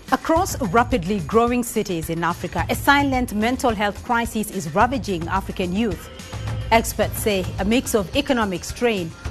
Across rapidly growing cities in Africa, a silent mental health crisis is ravaging African youth. Experts say a mix of economic strain,